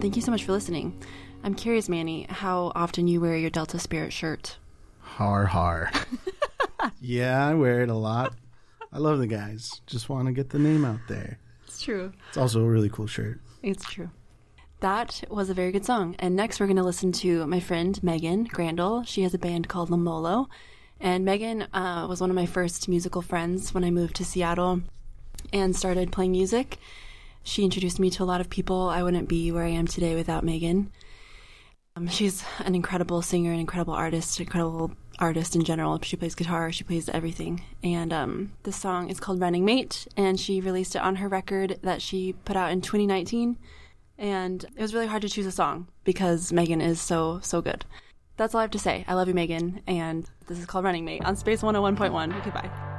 thank you so much for listening. I'm curious, Manny, how often you wear your Delta Spirit shirt. Har. Yeah, I wear it a lot. I love the guys. Just want to get the name out there. It's true. It's also a really cool shirt. It's true. That was a very good song. And next we're going to listen to my friend Megan Grandel. She has a band called Lamolo. And Megan was one of my first musical friends when I moved to Seattle and started playing music. She introduced me to a lot of people. I wouldn't be where I am today without Megan. She's an incredible singer, an incredible artist in general. She plays guitar, she plays everything. And this song is called Running Mate, and she released it on her record that she put out in 2019. And it was really hard to choose a song because Megan is so good. That's all I have to say. I love you, Megan, and this is called Running Mate on Space 101.1. Okay, bye.